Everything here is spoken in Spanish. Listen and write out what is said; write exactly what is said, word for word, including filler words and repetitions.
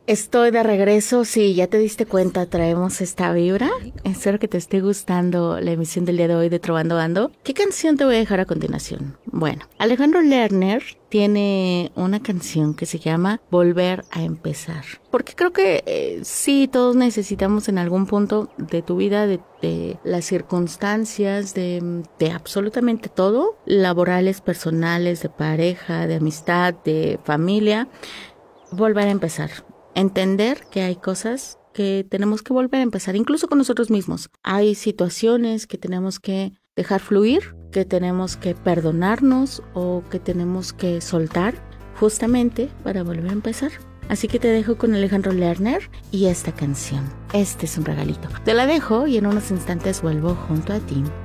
Estoy de regreso, sí, ya te diste cuenta, traemos esta vibra. Espero que te esté gustando la emisión del día de hoy de Trovando Ando. ¿Qué canción te voy a dejar a continuación? Bueno, Alejandro Lerner tiene una canción que se llama Volver a Empezar. Porque creo que eh, sí, todos necesitamos en algún punto de tu vida, de, de las circunstancias, de, de absolutamente todo, laborales, personales, de pareja, de amistad, de familia, volver a empezar. Entender que hay cosas que tenemos que volver a empezar, incluso con nosotros mismos. Hay situaciones que tenemos que dejar fluir, que tenemos que perdonarnos o que tenemos que soltar justamente para volver a empezar. Así que te dejo con Alejandro Lerner y esta canción. Este es un regalito. Te la dejo y en unos instantes vuelvo junto a ti.